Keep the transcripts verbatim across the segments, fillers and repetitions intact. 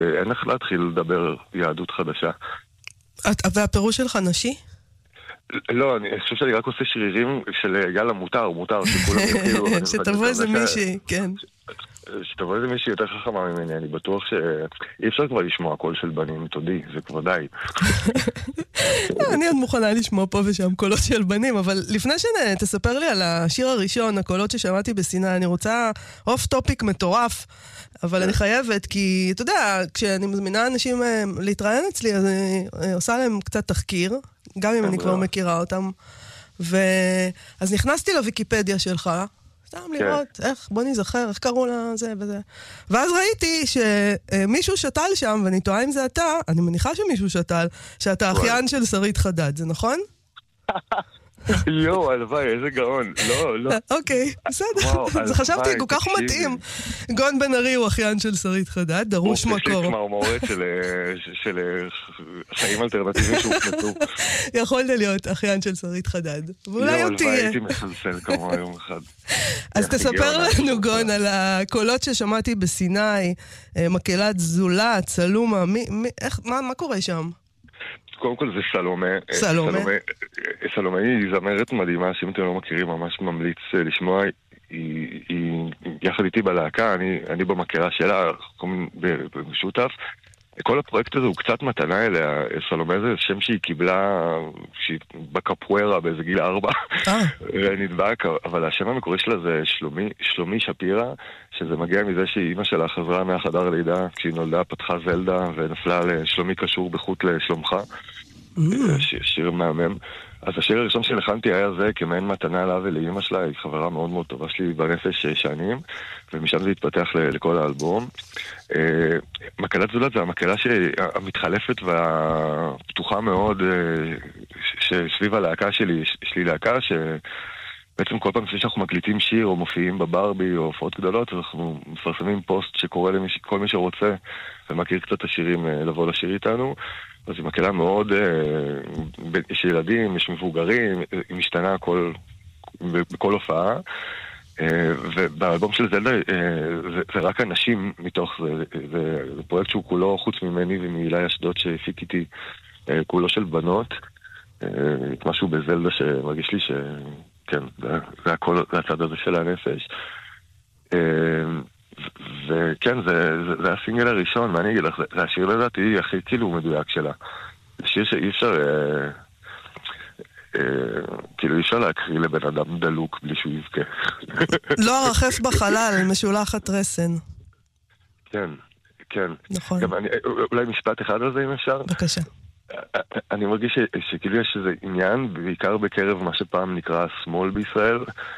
אין איך להתחיל לדבר יהדות חדשה. והפירוש שלך נשי? לא, אני חושב שאני רק עושה שרירים של יאללה מותר, מותר, שכולם יתחילו. שתבוא איזה מישהי, כן. שתבוא איזה מישהי יותר חכמה ממני, אני בטוח שאי אפשר כבר לשמוע קול של בנים, תודי, זה כבר די. אני עוד מוכנה לשמוע פה ושם קולות של בנים, אבל לפני שתספר לי על השיר הראשון, הקולות ששמעתי בסיני, אני רוצה אוף טופיק מטורף, אבל אני חייבת, כי אתה יודע, כשאני מזמינה אנשים להתראיין אצלי, אז אני עושה להם קצת תחקיר, גם אם אני כבר מכירה אותם. אז נכנסתי לוויקיפדיה שלך, סתם לראות, איך, בוא נזכר, איך קראו לה זה וזה. ואז ראיתי שמישהו שתל שם, ואני טועה אם זה אתה, אני מניחה שמישהו שתל, שאתה אחיין של שרית חדד, זה נכון? יואו, הלוואי, איזה גאון. לא, לא. אוקיי, בסדר. זה חשבתי כל כך מתאים. גון בן ארי הוא אחיין של שרית חדד, דרוש מקור. הוא פסיק מהמורת של חיים אלטרנטיביים שהוכנתו. יכולת להיות אחיין של שרית חדד. ואולי עוד תהיה. הלוואי, הייתי מסלסל כמו היום אחד. אז תספר לנו, גון, על הקולות ששמעתי בסיני, מקהלת זולת, סלומה, מה קורה שם? קודם כל זה סלומה. סלומה. סלומה היא זמרת מדהימה, שאם אתם לא מכירים, ממש ממליץ לשמוע. היא, היא יחד איתי בלהקה, אני, אני במכירה שלה, במשותף. כל הפרויקט הזה הוא קצת מתנה אליה. סלומה זה שם שהיא קיבלה שהיא בקפוארה באיזה גיל ארבע. נדבק, אבל השם המקורי שלה זה שלומי, שלומי שפירה, שזה מגיע מזה שאימא שלה חזרה מהחדר לידה, כשהיא נולדה פתחה זלדה ונפלה לשלומי קשור בחוט לשלומך. שיר מהמם. אז השיר הראשון שלחנתי היה זה כמעין מתנה לה ולאמא שלה, היא חברה מאוד מאוד טובה שלי בנפש שנים, ומשם זה התפתח לכל האלבום. מקהלת זולת זה המקהלה המתחלפת והפתוחה מאוד שסביב הלהקה שלי, יש לי להקה שבעצם כל פעם שאנחנו מקליטים שיר או מופיעים בברבי או הופעות גדולות, אנחנו מפרסמים פוסט שקורא לכל מי שרוצה ומכיר קצת השירים לבוא לשיר איתנו. אז היא מקהלה מאוד, יש ילדים, יש מבוגרים, היא משתנה כל, בכל הופעה, ובאלבום של זלדה זה, זה רק אנשים מתוך זה, זה, זה פרויקט שהוא כולו חוץ ממני ומהילי אשדוד שהפיק איתי, כולו של בנות, משהו בזלדה שמרגיש לי שכן, זה, זה הכל, זה הצד הזה של הנפש. וכן, זה, זה, זה הסינגל הראשון, מה אני אגיד לך, זה, זה השיר לדעתי הכי כאילו מדויק שלה. זה שיר שאי אפשר, אה, אה, כאילו אי אפשר להקריא לבן אדם דלוק בלי שהוא יבכה. לא הרחף בחלל, משולחת רסן. כן, כן. נכון. גם אני, אולי משפט אחד על זה אם אפשר? בבקשה. אני מרגיש שכאילו יש איזה עניין, בעיקר בקרב מה שפעם נקרא השמאל בישראל,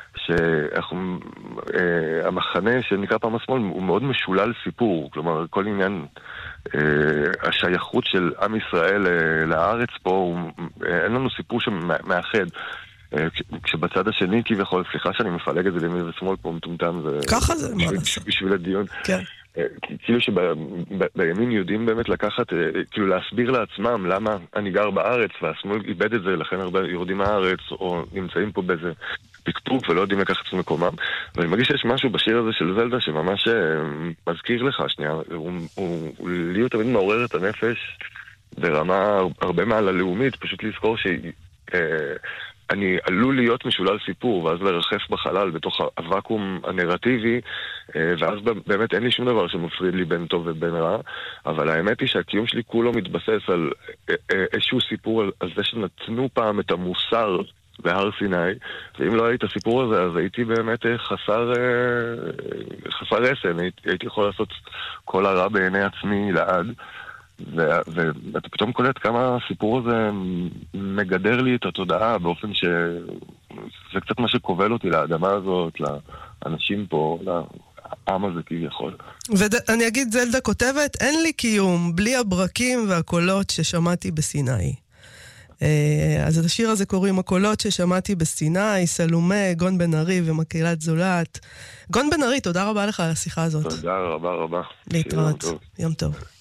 שהמחנה שנקרא פעם השמאל הוא מאוד משולל סיפור, כלומר כל עניין השייכות של עם ישראל לארץ פה, אין לנו סיפור שמאחד. כשבצד השני כביכול, סליחה שאני מפלג את זה לימין ושמאל פה מטומטם, ככה זה, מה לעשות? בשביל הדיון. כן. כאילו שבימין יודעים באמת לקחת, כאילו להסביר לעצמם למה אני גר בארץ והשמאל איבד את זה, לכן הרבה יורדים מהארץ או נמצאים פה באיזה פקפוק ולא יודעים לקחת את מקומם. ואני מרגיש שיש משהו בשיר הזה של זלדה שממש מזכיר לך שנייה, הוא לי הוא תמיד מעורר את הנפש ברמה הרבה מעל הלאומית, פשוט לזכור ש... אני עלול להיות משולל סיפור, ואז לרחף בחלל בתוך הוואקום הנרטיבי, ואז באמת אין לי שום דבר שמפריד לי בין טוב ובין רע, אבל האמת היא שהקיום שלי כולו מתבסס על איזשהו סיפור על זה שנתנו פעם את המוסר בהר סיני, ואם לא הייתי הסיפור הזה, אז הייתי באמת חסר, חסר רסן, הייתי יכול לעשות כל הרע בעיני עצמי לעד, ואתה פתאום קולט כמה הסיפור הזה מגדר לי את התודעה באופן שזה קצת מה שקובל אותי לאדמה הזאת, לאנשים פה, לעם הזה כביכול. ואני אגיד, זלדה כותבת, אין לי קיום בלי הברקים והקולות ששמעתי בסיני. אז את השיר הזה קוראים הקולות ששמעתי בסיני, סלומה, גון בן ארי ומקהלת זולת. גון בן ארי, תודה רבה לך על השיחה הזאת. תודה רבה רבה. להתראות. יום טוב.